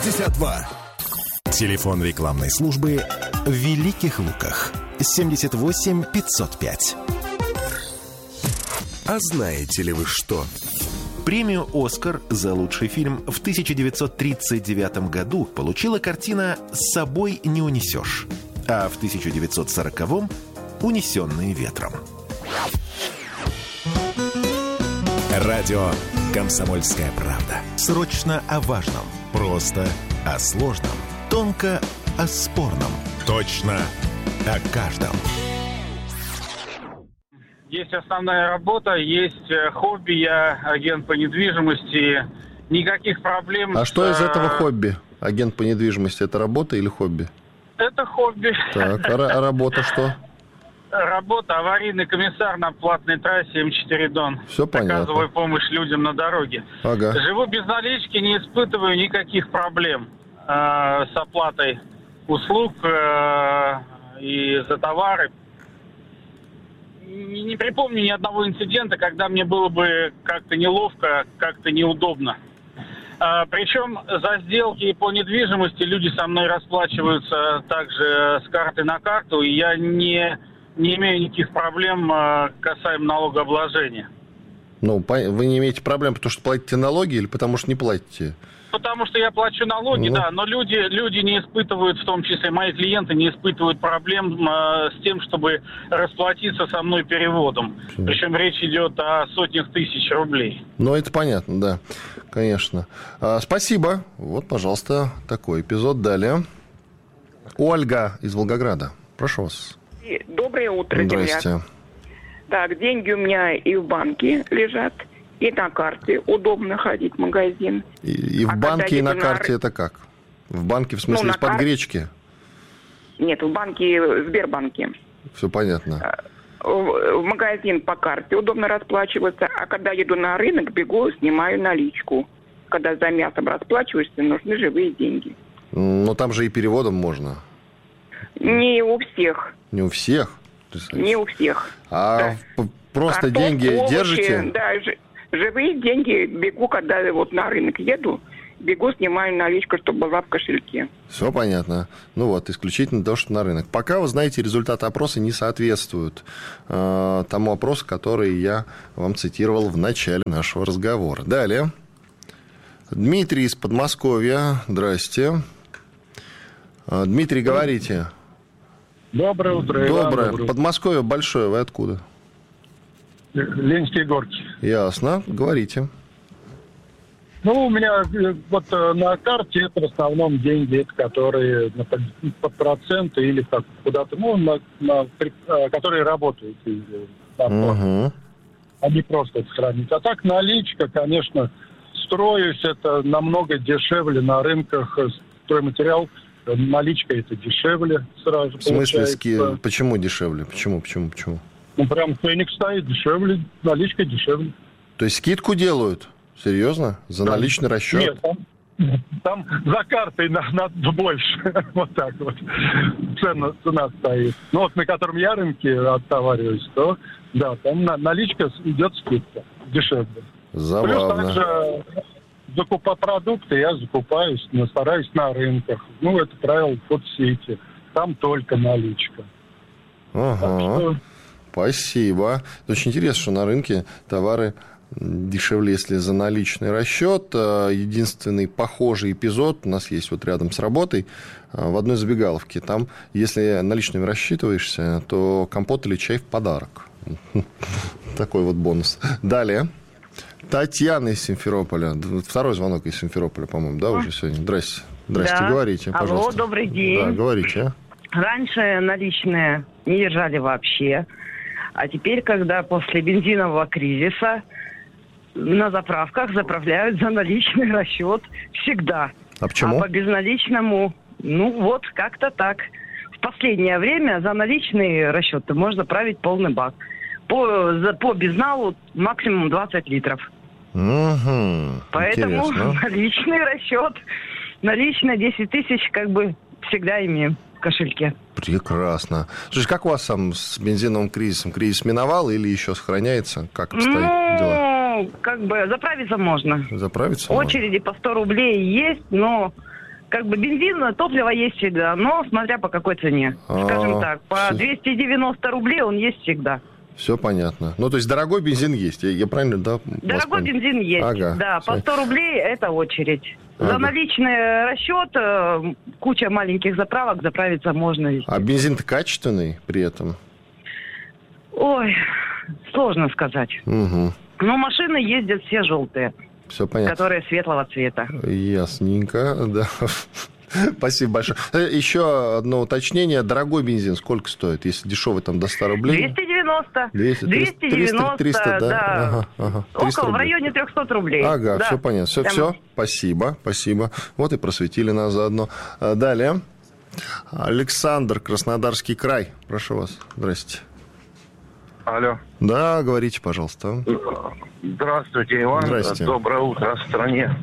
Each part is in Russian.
52. Телефон рекламной службы в Великих Луках. 78 505. А знаете ли вы что? Премию «Оскар» за лучший фильм в 1939 году получила картина «С собой не унесешь», а в 1940-м «Унесенные ветром». Радио «Комсомольская правда». Срочно о важном, просто о сложном, тонко о спорном, точно о каждом. Есть основная работа, есть хобби, я агент по недвижимости, никаких проблем. А что из этого хобби? Агент по недвижимости, это работа или хобби? Это хобби. Так, а работа что? Работа, аварийный комиссар на платной трассе М4 Дон. Все понятно. Оказываю помощь людям на дороге. Ага. Живу без налички, не испытываю никаких проблем с оплатой услуг и за товары. Не припомню ни одного инцидента, когда мне было бы как-то неловко, как-то неудобно. Причем за сделки по недвижимости люди со мной расплачиваются также с карты на карту, и я не имею никаких проблем касаемо налогообложения. Ну, вы не имеете проблем, потому что платите налоги или потому что не платите? Потому что я плачу налоги, да, но люди не испытывают, в том числе мои клиенты, не испытывают проблем с тем, чтобы расплатиться со мной переводом. Причем речь идет о сотнях тысяч рублей. Ну, это понятно, да, конечно. Спасибо. Вот, пожалуйста, такой эпизод. Далее. Ольга из Волгограда. Прошу вас. Доброе утро, Здрасте. земляк. Так, деньги у меня и в банке лежат, и на карте. Удобно ходить в магазин. И в банке, и на карте это как? В банке, в смысле, из-под гречки? Нет, в банке, в Сбербанке. Все понятно. В магазин по карте удобно расплачиваться, а когда еду на рынок, бегу, снимаю наличку. Когда за мясом расплачиваешься, нужны живые деньги. Но там же и переводом можно. Не у всех. Не у всех? Не у всех. А да. Просто картошку, деньги овощи, держите? Да, живые деньги бегу, когда вот на рынок еду, бегу, снимаю наличку, чтобы была в кошельке. Все понятно. Ну вот, исключительно то, что на рынок. Пока, вы знаете, результаты опроса не соответствуют тому опросу, который я вам цитировал в начале нашего разговора. Далее. Дмитрий из Подмосковья. Здрасте. Дмитрий, говорите. Доброе утро. Доброе. Подмосковье большое. Вы откуда? Ленинские горки. Ясно. Говорите. Ну, у меня вот на карте это в основном деньги, которые под проценты или как куда-то, которые работают. Угу. Они просто это хранить. А так наличка, конечно, строюсь, это намного дешевле на рынках. Стройматериал, наличка это дешевле сразу. В смысле, получается. Почему дешевле? Почему? Ну, прям ценник стоит дешевле, наличка дешевле. То есть скидку делают? Серьезно? За наличный расчет? Нет, там за картой надо больше. Вот так вот. Цена стоит. Ну, вот на котором я рынке оттовариваюсь, то, да, там наличка идет скидка. Дешевле. Забавно. Плюс также закупать продукты я закупаюсь, но стараюсь на рынках. Ну, это правило фудсити. Там только наличка. Ага. Спасибо. Очень интересно, что на рынке товары дешевле, если за наличный расчет. Единственный похожий эпизод у нас есть вот рядом с работой в одной забегаловке. Там, если наличными рассчитываешься, то компот или чай в подарок. Такой вот бонус. Далее. Татьяна из Симферополя. Второй звонок из Симферополя, по-моему, да, уже сегодня? Здрасте. Здрасте, да. Говорите, пожалуйста. Алло, добрый день. Да, говорите. Раньше наличные не держали вообще. А теперь, когда после бензинового кризиса на заправках заправляют за наличный расчет всегда. А почему? А по безналичному, вот как-то так. В последнее время за наличные расчеты можно заправить полный бак. По безналу максимум 20 литров. Угу, поэтому интересно. наличный расчет, наличные 10 тысяч как бы всегда имеем в кошельке. Прекрасно. Слушай, как у вас там с бензиновым кризисом? Кризис миновал или еще сохраняется? Как обстоят дела? Как бы заправиться можно. Заправиться очереди можно? по 100 рублей есть, но как бы бензин, топливо есть всегда, но смотря по какой цене. Скажем так, по 290 рублей он есть всегда. Все понятно. Ну, то есть дорогой бензин есть, я правильно, да? Дорогой бензин есть, ага, да. все. По 100 рублей это очередь. За наличный расчет куча маленьких заправок, заправиться можно везде. А бензин-то качественный при этом? Ой, сложно сказать. Угу. Но машины ездят все желтые. Все понятно. Которые светлого цвета. Ясненько, да. Спасибо большое. Еще одно уточнение. Дорогой бензин сколько стоит? Если дешевый, там до 100 рублей? 290. 290, 300, да? Ага, 300 около, в районе 300 рублей. Ага, да. все понятно. Все, спасибо. Вот и просветили нас заодно. Далее. Александр, Краснодарский край. Прошу вас. Здрасте. Алло. Да, говорите, пожалуйста. Здравствуйте, Иван. Здрасте. Доброе утро стране.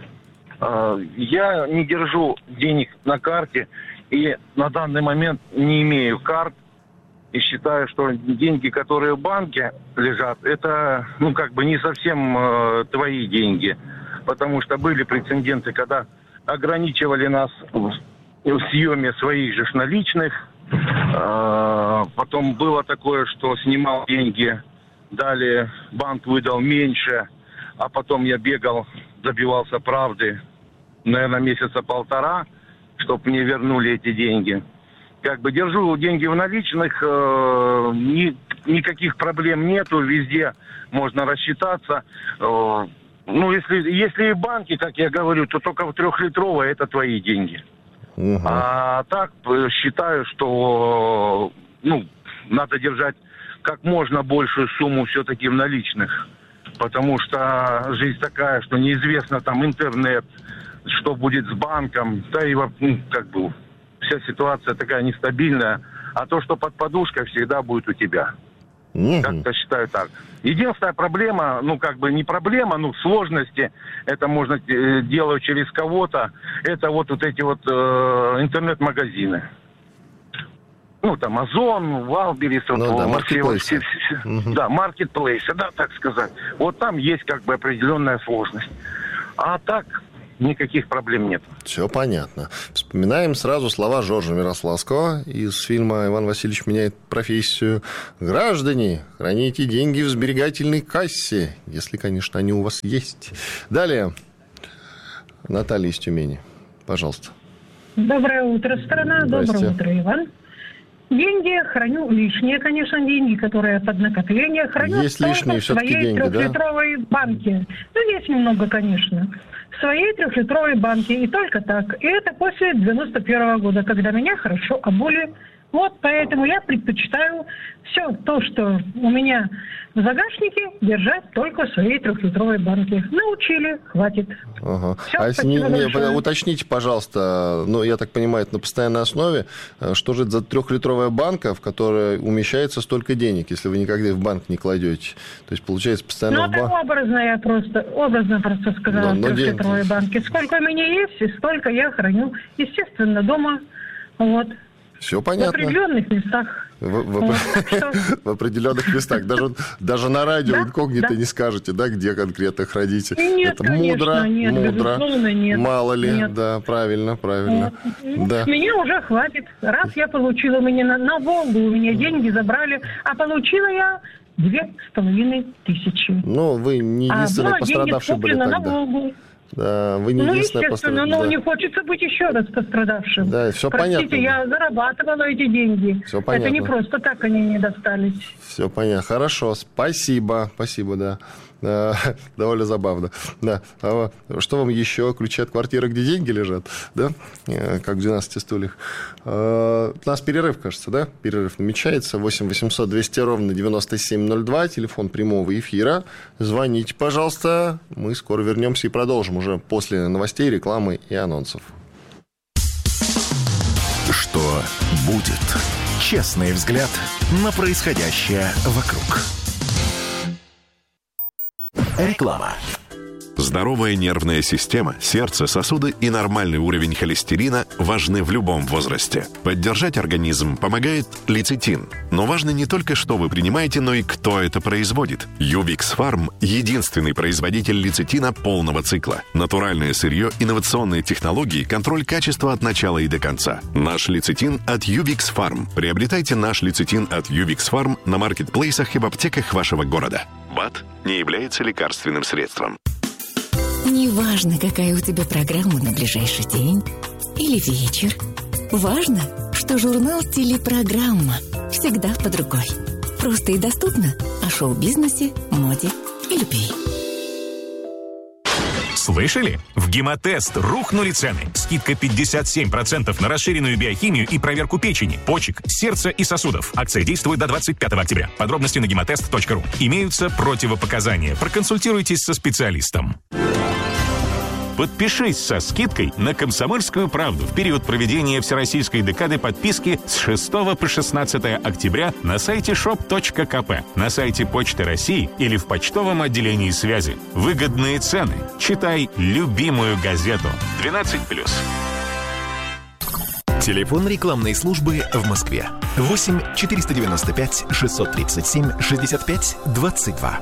Я не держу денег на карте и на данный момент не имею карт. И считаю, что деньги, которые в банке лежат, это, не совсем твои деньги. Потому что были прецеденты, когда ограничивали нас в съеме своих же наличных. Потом было такое, что снимал деньги, далее банк выдал меньше, а потом я бегал, добивался правды, наверное, месяца полтора, чтобы мне вернули эти деньги. Держу деньги в наличных, никаких проблем нету, везде можно рассчитаться. Если и в банке, как я говорю, то только в 3-литровой это твои деньги. Угу. А так считаю, что надо держать как можно большую сумму все-таки в наличных. Потому что жизнь такая, что неизвестно там интернет, что будет с банком. Да и вся ситуация такая нестабильная. А то, что под подушкой, всегда будет у тебя. Как-то считаю так. Единственная проблема, не проблема, сложности, это можно делать через кого-то, это вот эти интернет-магазины. Там Озон, Валберис, маркетплейсы. Да, маркетплейсы, да, так сказать. Вот там есть определенная сложность. А так никаких проблем нет. Все понятно. Вспоминаем сразу слова Жоржа Мирославского из фильма «Иван Васильевич меняет профессию». Граждане, храните деньги в сберегательной кассе, если, конечно, они у вас есть. Далее. Наталья из Тюмени. Пожалуйста. Доброе утро, страна. Доброе утро, Иван. Деньги храню лишние, конечно, деньги, которые под накопление. Храню есть лишние в своей деньги, 3-литровой банке. Есть немного, конечно. В своей 3-литровой банке. И только так. И это после 91 года, когда меня хорошо обули. Вот поэтому я предпочитаю все то, что у меня в загашнике, держать только в своей 3-литровой банке. Научили, хватит. Ага. Все, уточните, пожалуйста, я так понимаю, это на постоянной основе, что же это за 3-литровая банка, в которой умещается столько денег, если вы никогда в банк не кладете? То есть, получается, постоянно в банк... образно просто сказала, 3-литровой банке. Сколько у меня есть, и столько я храню, естественно, дома. Вот. Все понятно. В определенных местах. В определенных местах. Даже на радио инкогнито не скажете, да, где конкретно храните. Нет, это мудро. Нет. Мало ли, да, правильно. Да. Меня уже хватит. Раз я получила, у меня на Волгу у меня деньги забрали, а получила я 2500. Вы не единственные пострадавшие были тогда. Да, вы не единственная пострадавшая. Не хочется быть еще раз пострадавшим. Да, все Простите, понятно. я зарабатывала эти деньги. Все понятно. Это не просто так они мне достались. Все понятно. Хорошо, спасибо, да. Довольно забавно. Да. А что вам еще? Ключи от квартиры, где деньги лежат? Да? Как в 12 стульях. У нас перерыв, кажется, да? Перерыв намечается. 8 800 200 ровно 9702. Телефон прямого эфира. Звоните, пожалуйста. Мы скоро вернемся и продолжим уже после новостей, рекламы и анонсов. Что будет? Честный взгляд на происходящее вокруг. Реклама. Здоровая нервная система, сердце, сосуды и нормальный уровень холестерина важны в любом возрасте. Поддержать организм помогает лецитин. Но важно не только, что вы принимаете, но и кто это производит. Ювикс Фарм – единственный производитель лецитина полного цикла. Натуральное сырье, инновационные технологии, контроль качества от начала и до конца. Наш лецитин от Ювикс Фарм. Приобретайте наш лецитин от Ювикс Фарм на маркетплейсах и в аптеках вашего города. БАД не является лекарственным средством. Неважно, какая у тебя программа на ближайший день или вечер. Важно, что журнал «Телепрограмма» всегда под рукой. Просто и доступно о шоу-бизнесе, моде и любви. Слышали? В Гемотест рухнули цены. Скидка 57% на расширенную биохимию и проверку печени, почек, сердца и сосудов. Акция действует до 25 октября. Подробности на gematest.ru. Имеются противопоказания. Проконсультируйтесь со специалистом. Подпишись со скидкой на «Комсомольскую правду» в период проведения Всероссийской декады подписки с 6 по 16 октября на сайте shop.kp, на сайте Почты России или в почтовом отделении связи. Выгодные цены. Читай любимую газету. 12+. Телефон рекламной службы в Москве. 8 495 637 65 22.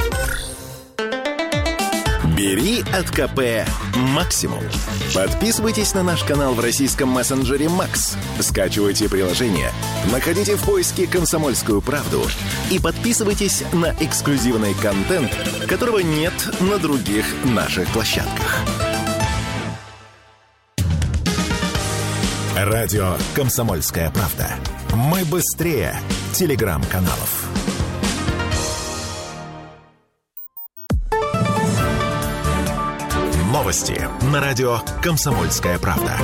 Бери от КП максимум. Подписывайтесь на наш канал в российском мессенджере Макс. Скачивайте приложение, находите в поиске «Комсомольскую правду» и подписывайтесь на эксклюзивный контент, которого нет на других наших площадках. Радио «Комсомольская правда». Мы быстрее телеграм-каналов. Новости на радио «Комсомольская правда».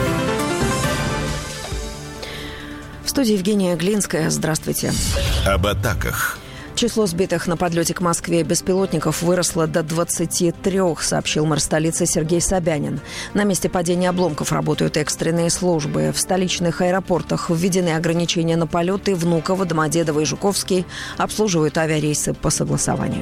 В студии Евгения Глинская. Здравствуйте. Об атаках. Число сбитых на подлете к Москве беспилотников выросло до 23, сообщил мэр столицы Сергей Собянин. На месте падения обломков работают экстренные службы. В столичных аэропортах введены ограничения на полеты. Внуково, Домодедово и Жуковский обслуживают авиарейсы по согласованию.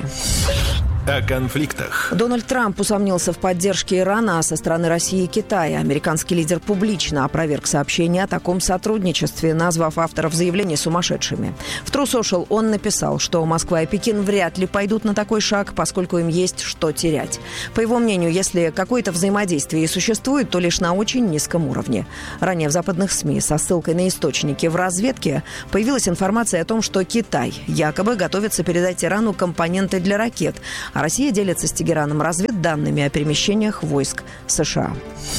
О конфликтах. Дональд Трамп усомнился в поддержке Ирана со стороны России и Китая. Американский лидер публично опроверг сообщение о таком сотрудничестве, назвав авторов заявления сумасшедшими. В True Social он написал, что Москва и Пекин вряд ли пойдут на такой шаг, поскольку им есть что терять. По его мнению, если какое-то взаимодействие и существует, то лишь на очень низком уровне. Ранее в западных СМИ со ссылкой на источники в разведке появилась информация о том, что Китай якобы готовится передать Ирану компоненты для ракет, а Россия делится с Тегераном разведданными о перемещениях войск США.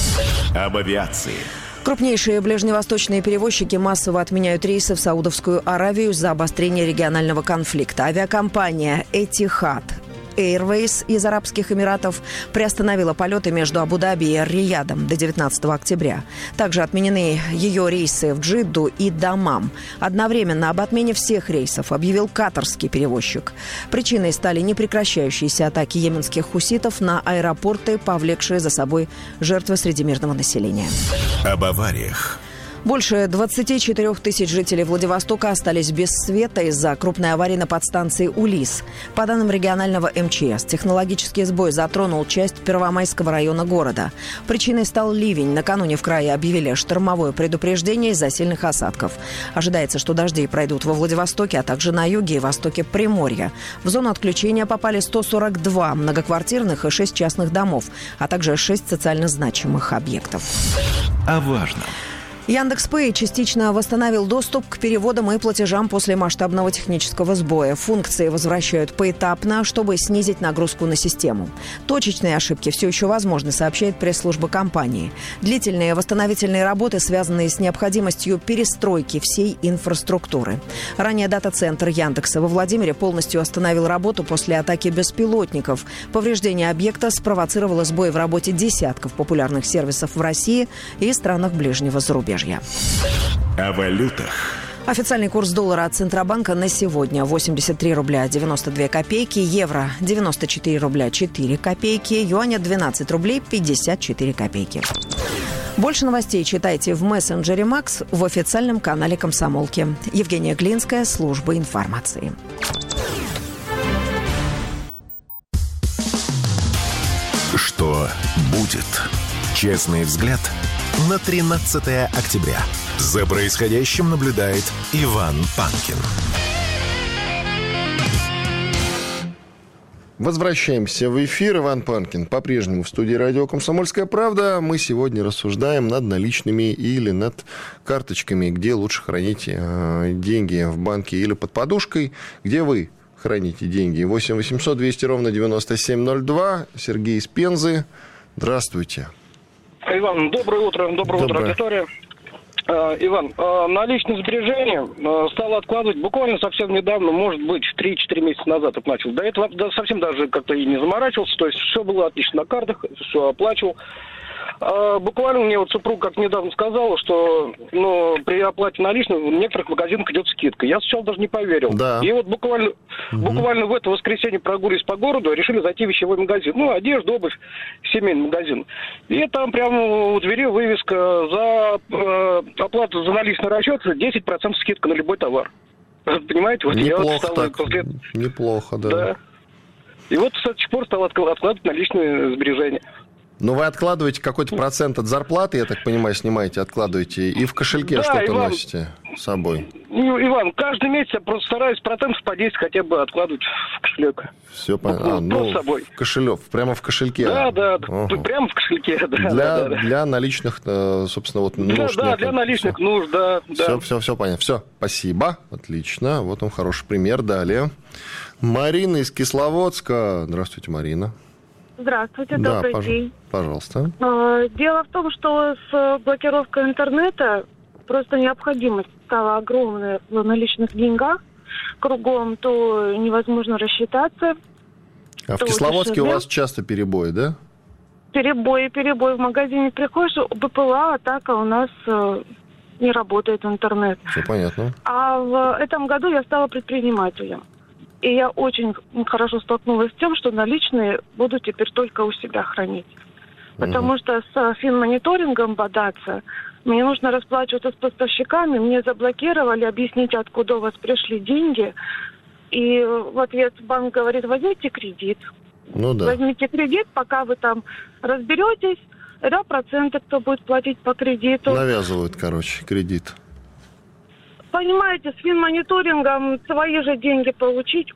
Об авиации. Крупнейшие ближневосточные перевозчики массово отменяют рейсы в Саудовскую Аравию из-за обострения регионального конфликта. Авиакомпания «Этихад Airways» из Арабских Эмиратов приостановила полеты между Абу-Даби и Эр-Риядом до 19 октября. Также отменены ее рейсы в Джидду и Даммам. Одновременно об отмене всех рейсов объявил катарский перевозчик. Причиной стали непрекращающиеся атаки йеменских хуситов на аэропорты, повлекшие за собой жертвы среди мирного населения. Об авариях. Больше 24 тысяч жителей Владивостока остались без света из-за крупной аварии на подстанции Улис. По данным регионального МЧС, технологический сбой затронул часть Первомайского района города. Причиной стал ливень. Накануне в крае объявили штормовое предупреждение из-за сильных осадков. Ожидается, что дожди пройдут во Владивостоке, а также на юге и востоке Приморья. В зону отключения попали 142 многоквартирных и 6 частных домов, а также 6 социально значимых объектов. О важном. Яндекс.Пэй частично восстановил доступ к переводам и платежам после масштабного технического сбоя. Функции возвращают поэтапно, чтобы снизить нагрузку на систему. Точечные ошибки все еще возможны, сообщает пресс-служба компании. Длительные восстановительные работы, связанные с необходимостью перестройки всей инфраструктуры. Ранее дата-центр Яндекса во Владимире полностью остановил работу после атаки беспилотников. Повреждение объекта спровоцировало сбой в работе десятков популярных сервисов в России и странах ближнего зарубежья. О валютах. Официальный курс доллара от Центробанка на сегодня 83 рубля 92 копейки, евро 94 рубля 4 копейки, юаня 12 рублей 54 копейки. Больше новостей читайте в мессенджере Макс в официальном канале Комсомолки. Евгения Глинская, служба информации. будущего будет. Честный взгляд на 13 октября. За происходящим наблюдает Иван Панкин. Возвращаемся в эфир. Иван Панкин по-прежнему в студии радио «Комсомольская правда». Мы сегодня рассуждаем над наличными или над карточками, где лучше хранить деньги, в банке или под подушкой. Где вы храните деньги? 8 800 200 ровно 9702. Сергей из Пензы. Здравствуйте. Иван, доброе утро. Доброе утро, аудитория. Иван, наличные сбережения стал откладывать буквально совсем недавно, может быть, 3-4 месяца назад это начал. До этого совсем даже как-то и не заморачивался, то есть все было отлично на картах, все оплачивал. Буквально мне вот супруг как недавно сказала, что при оплате наличных в некоторых магазинах идет скидка. Я сначала даже не поверил. Да. И вот буквально в это воскресенье, прогуливаясь по городу, решили зайти в вещевой магазин. Одежда, обувь, семейный магазин. И там прямо у двери вывеска за оплату за наличный расчет 10% скидка на любой товар. Понимаете? Вот неплохо так. Неплохо, да. И вот с тех пор стал откладывать наличные сбережения. Но вы откладываете какой-то процент от зарплаты, я так понимаю, снимаете, откладываете, и в кошельке что-то Иван, носите с собой. Иван, каждый месяц я просто стараюсь процентов по 10 хотя бы откладывать в кошелек. Все понятно. С собой. Кошелек, прямо в кошельке. Да, прямо в кошельке. Для наличных, собственно, нужд. Да, для наличных нужд, да. Все понятно. Все, спасибо, отлично. Вот он хороший пример. Далее. Марина из Кисловодска. Здравствуйте, Марина. Здравствуйте, добрый день. Пожалуйста. Дело в том, что с блокировкой интернета просто необходимость стала огромная в наличных деньгах. Кругом то невозможно рассчитаться. А в Кисловодске у вас часто перебои, да? Перебои. В магазине приходишь, БПЛА, атака, у нас не работает интернет. Все понятно. А в этом году я стала предпринимателем. И я очень хорошо столкнулась с тем, что наличные буду теперь только у себя хранить. Потому что с финмониторингом бодаться, мне нужно расплачиваться с поставщиками, мне заблокировали, объяснить, откуда у вас пришли деньги. И в ответ банк говорит, возьмите кредит. Возьмите кредит, пока вы там разберетесь, проценты кто будет платить по кредиту. Навязывают, кредит. Понимаете, с финмониторингом свои же деньги получить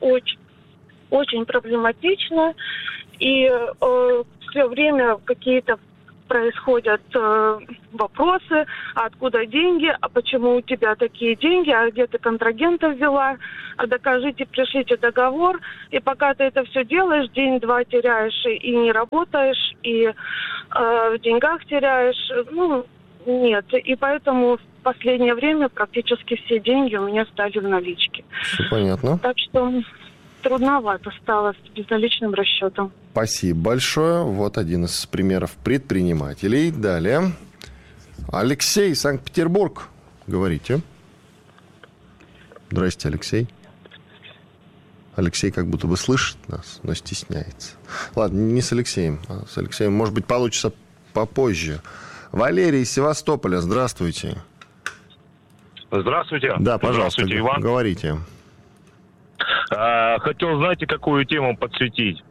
очень проблематично. И все время какие-то происходят вопросы, откуда деньги, а почему у тебя такие деньги, а где ты контрагента взяла, а докажите, пришлите договор. И пока ты это все делаешь, день-два теряешь и не работаешь, и в деньгах теряешь. Нет. И поэтому в последнее время практически все деньги у меня стали в наличке. Все понятно. Так что трудновато стало с безналичным расчетом. Спасибо большое. Вот один из примеров предпринимателей. Далее. Алексей, Санкт-Петербург. Говорите. Здрасте, Алексей. Алексей как будто бы слышит нас, но стесняется. Ладно, не с Алексеем. С Алексеем, может быть, получится попозже. Валерий из Севастополя, здравствуйте. Здравствуйте. Да, пожалуйста, здравствуйте, Иван. Говорите. Хотел, знаете, какую тему подсветить?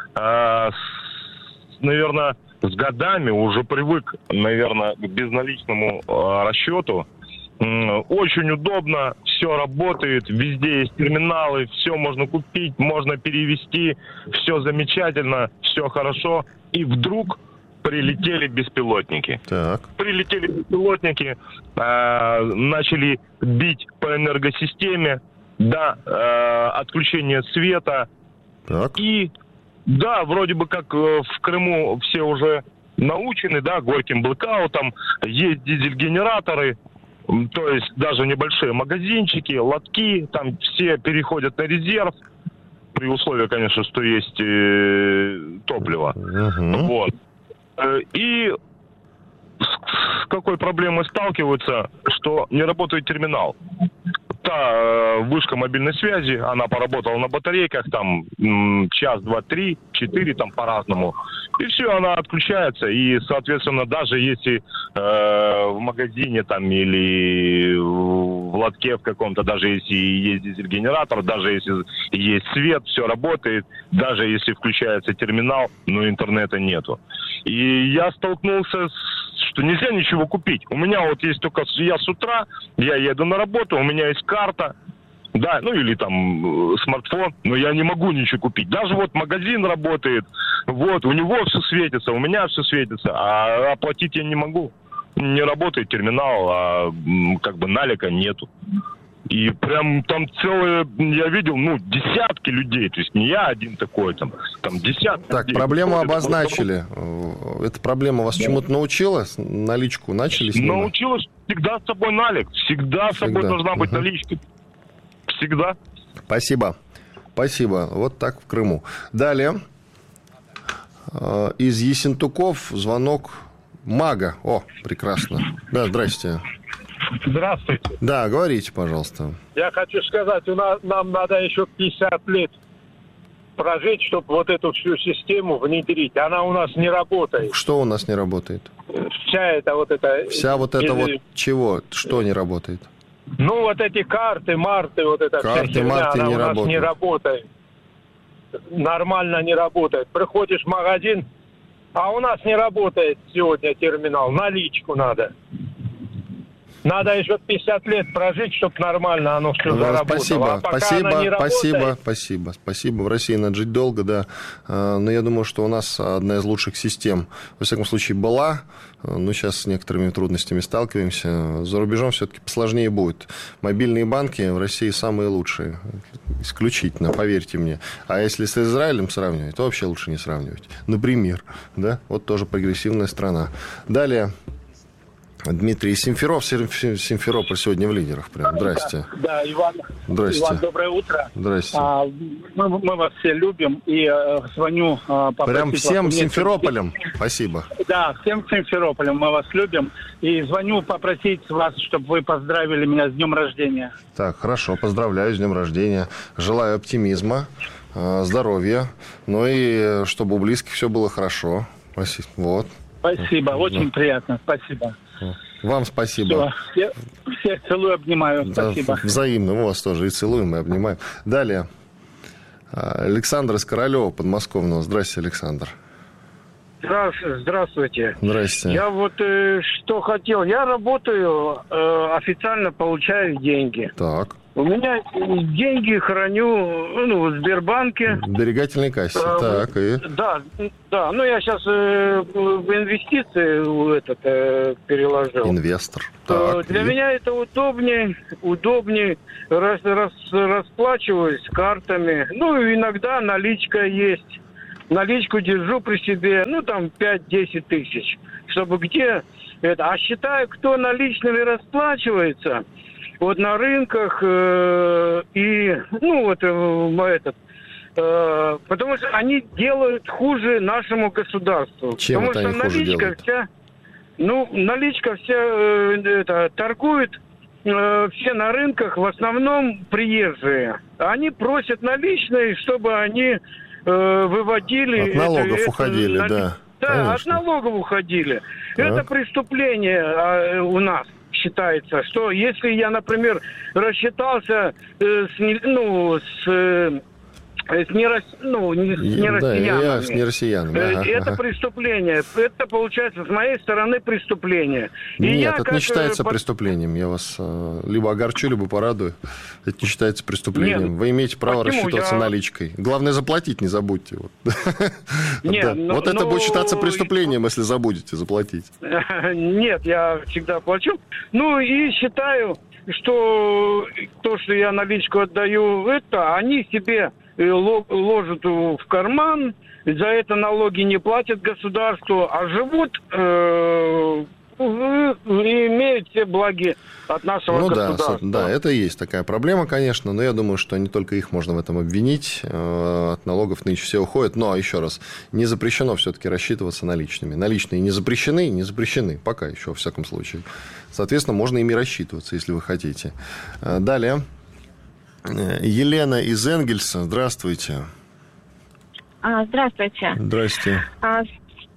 Наверное, с годами уже привык, наверное, к безналичному расчету. Очень удобно, все работает, везде есть терминалы, все можно купить, можно перевести, все замечательно, все хорошо. И вдруг прилетели беспилотники. Прилетели беспилотники, начали бить по энергосистеме, отключение света. И, вроде бы как в Крыму все уже научены, горьким блэкаутом, есть дизель-генераторы, то есть даже небольшие магазинчики, лотки, там все переходят на резерв, при условии, конечно, что есть топливо. Вот. И с какой проблемой сталкиваются, что не работает терминал. Та вышка мобильной связи, она поработала на батарейках, там час, два, три, 4, там по-разному. И все, она отключается. И, соответственно, даже если в магазине там или в лотке в каком-то, даже если есть дизель-генератор, даже если есть свет, все работает. Даже если включается терминал, но интернета нету. И я столкнулся что нельзя ничего купить. У меня вот есть только... Я с утра, я еду на работу, у меня есть карта. Да, ну или там смартфон, но я не могу ничего купить. Даже вот магазин работает, вот, у него все светится, у меня все светится, а оплатить я не могу. Не работает терминал, а как бы налика нету. И прям там целые, я видел, десятки людей, то есть не я один такой, там десятки. Так, людей. Проблему обозначили. Эта проблема вас чему-то научила? Наличку начали снимать? Научилась всегда с собой налик, всегда с собой должна быть наличка. Всегда. Спасибо. Вот так в Крыму. Далее. Из Ессентуков звонок Мага. О, прекрасно. Да, здрасте. Здравствуйте. Да, говорите, пожалуйста. Я хочу сказать, нам надо еще 50 лет прожить, чтобы вот эту всю систему внедрить. Она у нас не работает. Что у нас не работает? Вся вот чего? Что не работает? Вот эти карты, марты, вот эта вся херня, она у нас не работает. Нормально не работает. Приходишь в магазин, а у нас не работает сегодня терминал. Наличку надо. Надо еще 50 лет прожить, чтобы нормально оно все заработало. Спасибо. В России надо жить долго, да. Но я думаю, что у нас одна из лучших систем, во всяком случае, была. Но сейчас с некоторыми трудностями сталкиваемся. За рубежом все-таки посложнее будет. Мобильные банки в России самые лучшие. Исключительно, поверьте мне. А если с Израилем сравнивать, то вообще лучше не сравнивать. Например, да, вот тоже прогрессивная страна. Далее. Дмитрий Симферополь сегодня в лидерах. Прям. Здрасте. Да, Иван. Здрасте. Иван, доброе утро. Здрасте. Мы вас все любим. И звоню попросить прям всем вас... Симферополем. Спасибо. Да, всем Симферополем мы вас любим. И звоню попросить вас, чтобы вы поздравили меня с днем рождения. Так, хорошо. Поздравляю с днем рождения. Желаю оптимизма, здоровья. Ну и чтобы у близких все было хорошо. Спасибо. Вот. Спасибо. Очень приятно. Спасибо. Вам спасибо. Все. Всех целую, обнимаю. Спасибо. Да, взаимно. Мы вас тоже и целуем, и обнимаем. Далее. Александр из Королева, подмосковного. Здравствуйте, Александр. Здравствуйте. Здрасте. Я вот что хотел. Я работаю, официально получаю деньги. Так. У меня деньги храню в Сбербанке. В сберегательной кассе. Так, и... Да. Я сейчас в инвестиции переложил. Инвестор. Так, для меня это удобнее расплачиваюсь картами. Иногда наличка есть. Наличку держу при себе, 5-10 тысяч. Чтобы где это. А считаю, кто наличными расплачивается... Вот на рынках потому что они делают хуже нашему государству. Чем потому что наличка вся торгуют все на рынках, в основном приезжие. Они просят наличные, чтобы они выводили... От налогов уходили, да. Да, конечно. От налогов уходили. Так. Это преступление у нас. Считается, что если я, например, рассчитался с нероссиянами, это преступление. Это получается с моей стороны преступление. Нет, это не считается преступлением. Я вас либо огорчу, либо порадую. Это не считается преступлением. Вы имеете право рассчитываться наличкой. Главное, заплатить не забудьте. Вот это будет считаться преступлением, если забудете заплатить. Нет, я всегда плачу. И считаю, что то, что я наличку отдаю, они себе ложат в карман, за это налоги не платят государству, а живут и имеют все благи от нашего государства. Да, это и есть такая проблема, конечно, но я думаю, что не только их можно в этом обвинить. От налогов нынче все уходят. Но, еще раз, не запрещено все-таки рассчитываться наличными. Наличные не запрещены, пока еще, во всяком случае. Соответственно, можно ими рассчитываться, если вы хотите. Далее. Елена из Энгельса. Здравствуйте. Здравствуйте. Здрасте.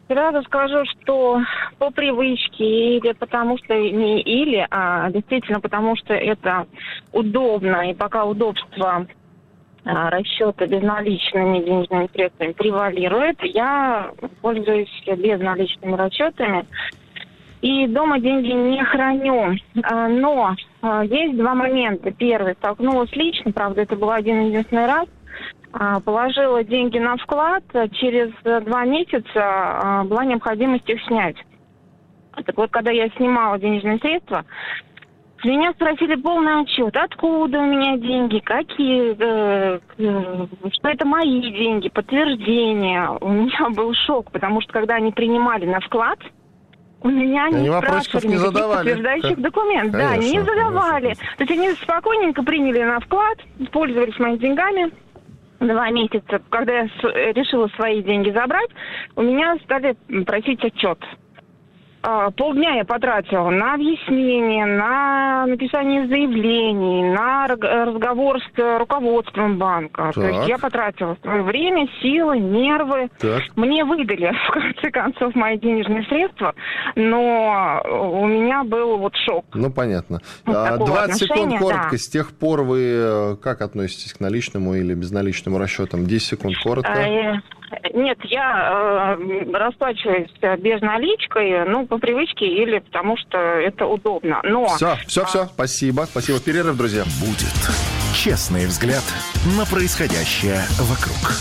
Сразу скажу, что по привычке или потому что не или, а действительно потому что это удобно, и пока удобство расчета безналичными денежными средствами превалирует, я пользуюсь безналичными расчетами и дома деньги не храню. Но есть два момента. Первый, столкнулась лично, правда, это был один-единственный раз. Положила деньги на вклад, через 2 месяца была необходимость их снять. Так вот, когда я снимала денежные средства, с меня спросили полный отчет, откуда у меня деньги, какие, что это мои деньги, подтверждение. У меня был шок, потому что когда они принимали на вклад, у меня не спрашивали никаких подтверждающих документов. Конечно, да, не задавали. То есть они спокойненько приняли на вклад, пользовались моими деньгами. 2 месяца, когда я решила свои деньги забрать, у меня стали просить отчет. Полдня я потратила на объяснение, на написание заявлений, на разговор с руководством банка. Так. То есть я потратила свое время, силы, нервы. Так. Мне выдали, в конце концов, мои денежные средства, но у меня был вот шок. Ну, понятно. 20 секунд коротко. Да. С тех пор вы как относитесь к наличному или безналичному расчетам? 10 секунд коротко. Нет, я расплачиваюсь безналичкой, по привычке или потому что это удобно. Но... Все. Спасибо. Перерыв, друзья. Будет честный взгляд на происходящее вокруг.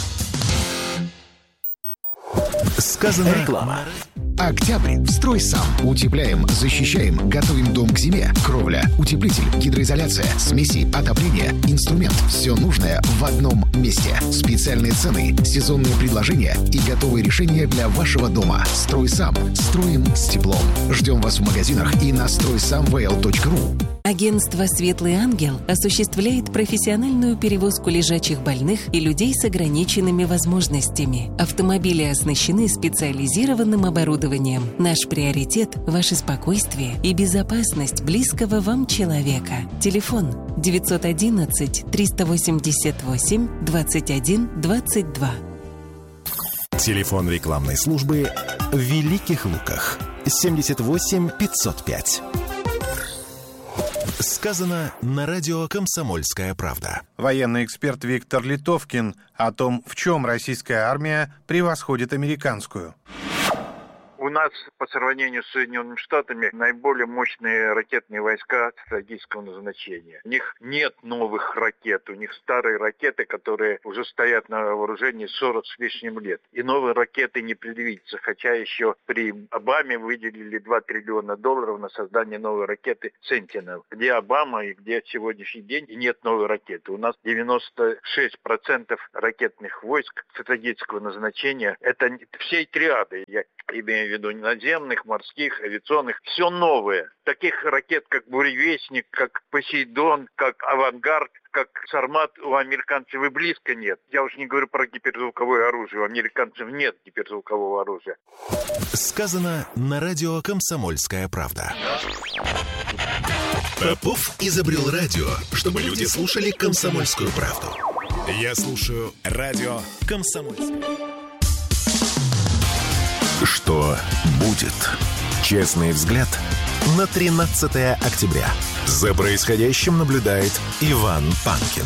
Сказано... Реклама. Октябрь. Строй сам. Утепляем, защищаем, готовим дом к зиме. Кровля, утеплитель, гидроизоляция, смеси, отопление, инструмент. Все нужное в одном месте. Специальные цены, сезонные предложения и готовые решения для вашего дома. Строй сам. Строим с теплом. Ждем вас в магазинах и на стройсамвл.ру. Агентство «Светлый ангел» осуществляет профессиональную перевозку лежачих больных и людей с ограниченными возможностями. Автомобили оснащены специализированным оборудованием. Наш приоритет – ваше спокойствие и безопасность близкого вам человека. Телефон 911-388-21-22. Телефон рекламной службы в Великих Луках 78 505. Сказано на радио «Комсомольская правда». Военный эксперт Виктор Литовкин о том, в чем российская армия превосходит американскую. У нас по сравнению с Соединенными Штатами наиболее мощные ракетные войска стратегического назначения. У них нет новых ракет, у них старые ракеты, которые уже стоят на вооружении 40 с лишним лет. И новые ракеты не предвидится, хотя еще при Обаме выделили $2 триллиона на создание новой ракеты «Сентинел». Где Обама и где сегодняшний день, и нет новой ракеты. У нас 96% ракетных войск стратегического назначения. Это всей триады, я имею в виду наземных, морских, авиационных, все новое. Таких ракет, как «Буревестник», как «Посейдон», как «Авангард», как «Сармат» у американцев и близко нет. Я уж не говорю про гиперзвуковое оружие. У американцев нет гиперзвукового оружия. Сказано на радио «Комсомольская правда». Попов изобрел радио, чтобы люди слушали «Комсомольскую правду». Я слушаю радио «Комсомольская». Что будет? Честный взгляд на 13 октября. За происходящим наблюдает Иван Панкин.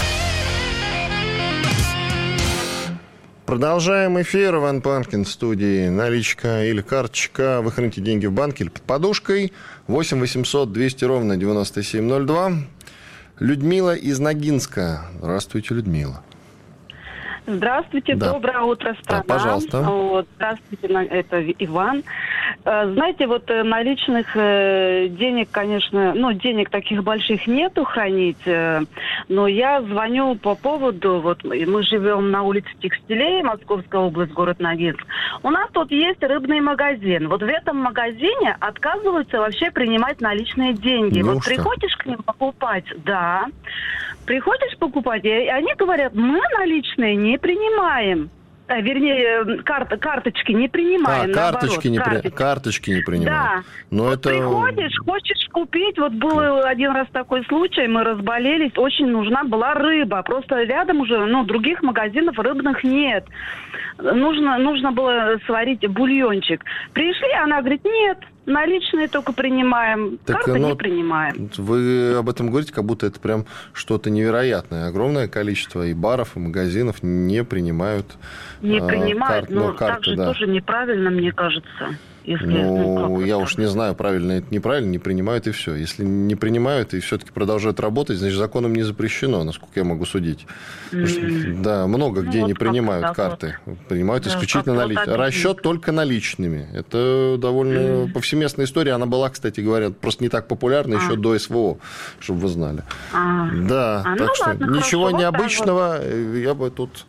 Продолжаем эфир. Иван Панкин в студии. Наличка или карточка. Вы храните деньги в банке или под подушкой. 8 800 200 ровно 9702. Людмила из Ногинска. Здравствуйте, Людмила. Здравствуйте, да. Доброе утро, страна. Да, пожалуйста. Здравствуйте, это Иван. Знаете, наличных денег, конечно, денег таких больших нету хранить, но я звоню по поводу, мы живем на улице Текстилей, Московская область, город Ногинск. У нас тут есть рыбный магазин. В этом магазине отказываются вообще принимать наличные деньги. Приходишь к ним покупать, приходишь покупать, и они говорят, мы наличные не принимаем. Вернее, карточки не принимаем. Карточки не принимаем. Да. Но это... Приходишь, хочешь купить. Вот был один раз такой случай, мы разболелись, очень нужна была рыба. Просто рядом уже, других магазинов рыбных нет. Нужно было сварить бульончик. Пришли, она говорит, нет, наличные только принимаем, карты не принимаем. Вы об этом говорите, как будто это прям что-то невероятное. Огромное количество и баров, и магазинов не принимают карты. Так же тоже неправильно, мне кажется. Если, я уж не знаю, правильно это неправильно, не принимают и все. Если не принимают и все-таки продолжают работать, значит, законом не запрещено, насколько я могу судить. Да, много где не принимают карты. Принимают исключительно наличные. Расчет только наличными. Это довольно повсеместная история. Она была, кстати говоря, просто не так популярна еще до СВО, чтобы вы знали. Да, так что ничего необычного я бы тут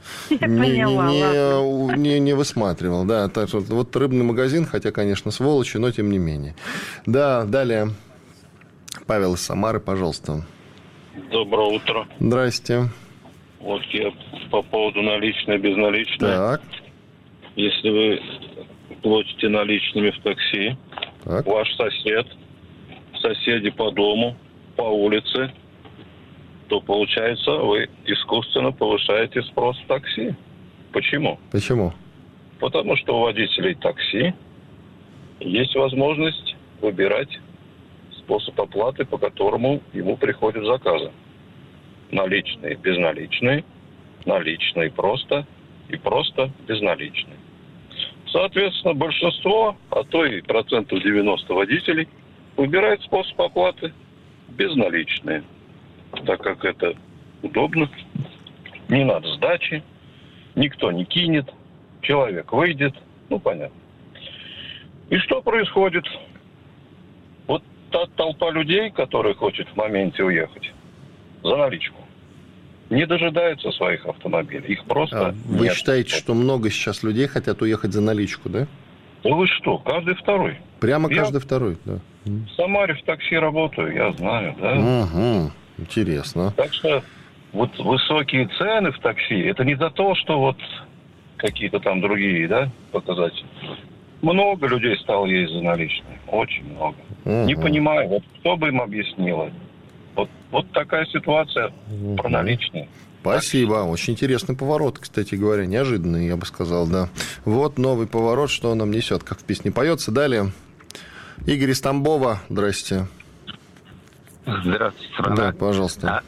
не высматривал. Да, так что вот рыбный магазин, хотя, конечно, сволочи, но тем не менее. Да, далее. Павел из Самары, пожалуйста. Доброе утро. Здрасте. Вот я по поводу наличной, безналичной. Так. Если вы платите наличными в такси, ваш соседи по дому, по улице, то, получается, вы искусственно повышаете спрос в такси. Почему? Почему? Потому что у водителей такси есть возможность выбирать способ оплаты, по которому ему приходят заказы. Наличные, безналичные, наличные просто и просто безналичные. Соответственно, большинство, а то и процентов 90 водителей выбирает способ оплаты безналичные, так как это удобно, не надо сдачи, никто не кинет, человек выйдет, понятно. И что происходит? Вот та толпа людей, которая хочет в моменте уехать за наличку, не дожидается своих автомобилей. Их просто Вы считаете, что много сейчас людей хотят уехать за наличку, да? Да вы что, каждый второй. Прямо каждый второй, да. В Самаре в такси работаю, я знаю, да. Угу. Интересно. Так что вот высокие цены в такси, это не за то, что вот какие-то там другие, да, показатели. Много людей стало ездить за наличные. Очень много. Не понимаю, вот кто бы им объяснил. Вот такая ситуация про наличные. Спасибо. Очень интересный поворот, кстати говоря. Неожиданный, я бы сказал, да. Вот новый поворот, что он нам несет, как в песне поется. Далее. Игорь из Тамбова. Здрасте. Здравствуйте, страна. Да, пожалуйста.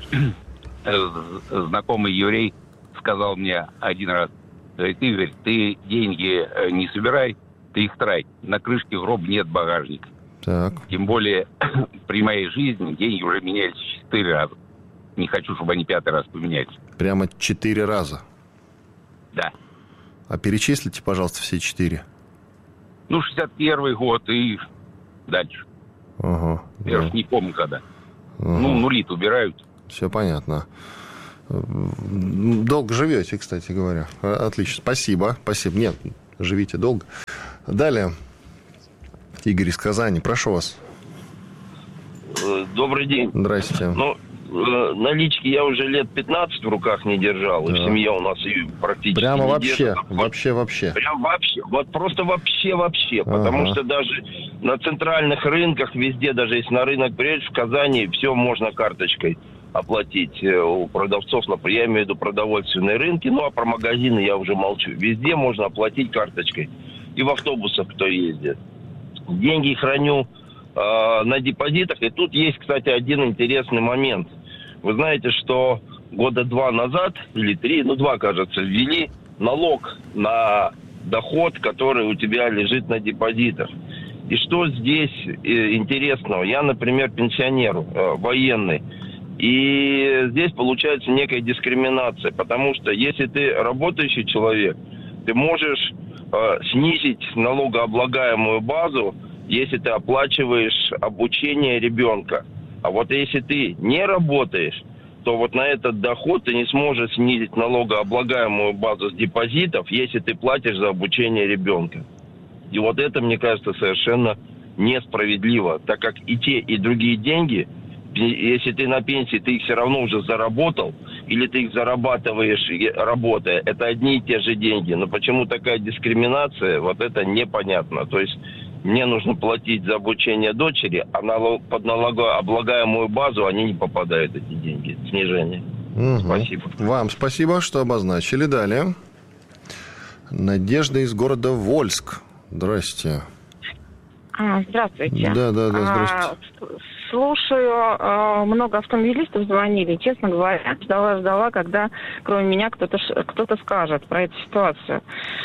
Знакомый еврей сказал мне один раз: говорит, Игорь, ты деньги не собирай, ты их трать. На крышке гроба нет багажника. Так. Тем более при моей жизни деньги уже менялись 4 раза. Не хочу, чтобы они 5-й раз поменялись. Прямо 4 раза? Да. А перечислите, пожалуйста, все 4. 61-й год и дальше. Ага. Я уж не помню, когда. Нули-то убирают. Все понятно. Долго живете, кстати говоря. Отлично. Спасибо. Нет, живите долго. Далее. Игорь из Казани. Прошу вас. Добрый день. Здрасте. Налички я уже лет 15 в руках не держал. Да. И семья у нас и практически прямо не вообще, держит. Вообще. Прям вообще. Вот просто вообще. Потому что даже на центральных рынках, везде, даже если на рынок приедешь в Казани, все можно карточкой оплатить. У продавцов, я имею в виду продовольственные рынки, а про магазины я уже молчу. Везде можно оплатить карточкой. И в автобусах, кто ездит. Деньги храню на депозитах. И тут есть, кстати, один интересный момент. Вы знаете, что года 2 назад, или 3, 2, кажется, ввели налог на доход, который у тебя лежит на депозитах. И что здесь интересного? Я, например, пенсионер, военный. И здесь получается некая дискриминация. Потому что если ты работающий человек, ты можешь снизить налогооблагаемую базу, если ты оплачиваешь обучение ребенка. А вот если ты не работаешь, то вот на этот доход ты не сможешь снизить налогооблагаемую базу с депозитов, если ты платишь за обучение ребенка. И вот это, мне кажется, совершенно несправедливо, так как и те, и другие деньги Если ты на пенсии, ты их все равно уже заработал, или ты их зарабатываешь, работая, это одни и те же деньги. Но почему такая дискриминация, вот это непонятно. То есть мне нужно платить за обучение дочери, а под налогооблагаемую базу они не попадают, эти деньги, снижение. Спасибо. Вам спасибо, что обозначили. Далее. Надежда из города Вольск. Здрасте. Здравствуйте. Да, здравствуйте. Слушаю, много автомобилистов звонили. Честно говоря, ждала, когда кроме меня кто-то скажет про эту ситуацию.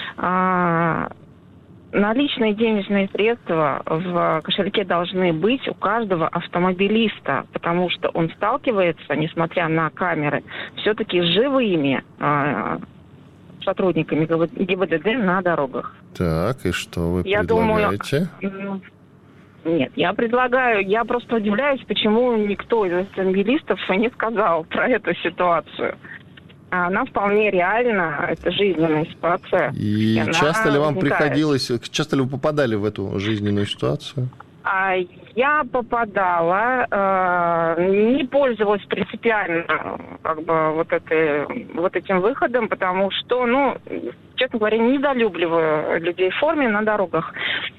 Наличные денежные средства в кошельке должны быть у каждого автомобилиста, потому что он сталкивается, несмотря на камеры, все-таки с живыми сотрудниками ГИБДД на дорогах. Так, и что вы предлагаете? Нет, я просто удивляюсь, почему никто из автомобилистов не сказал про эту ситуацию. Она вполне реальна, это жизненная ситуация. И часто ли вам приходилось, часто ли вы попадали в эту жизненную ситуацию? Я попадала, не пользовалась принципиально вот этим выходом, потому что, честно говоря, недолюбливаю людей в форме на дорогах.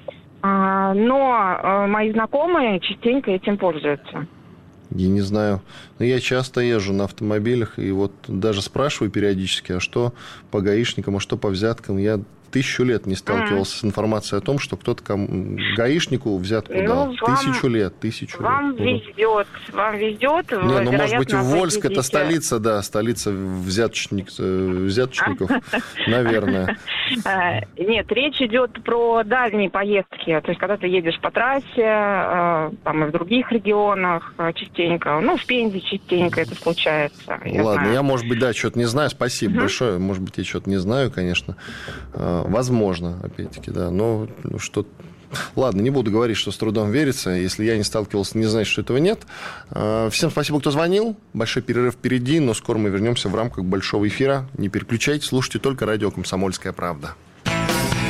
Но мои знакомые частенько этим пользуются. Я не знаю. Но я часто езжу на автомобилях, и вот даже спрашиваю периодически, а что по гаишникам, а что по взяткам. Я 1000 лет не сталкивался с информацией о том, что кто-то гаишнику взятку дал. 1000 лет. Вам везет. Не, может быть, Вольск это столица, да, столица взяточников, наверное. Нет, речь идет про дальние поездки. То есть, когда ты едешь по трассе, там и в других регионах частенько, в Пензе частенько это случается. Ладно, я, может быть, что-то не знаю. Спасибо большое. Может быть, я что-то не знаю, конечно. Возможно, опять-таки, да. Но что... Ладно, не буду говорить, что с трудом верится. Если я не сталкивался, не значит, что этого нет. Всем спасибо, кто звонил. Большой перерыв впереди, но скоро мы вернемся в рамках большого эфира. Не переключайтесь, слушайте только радио «Комсомольская правда».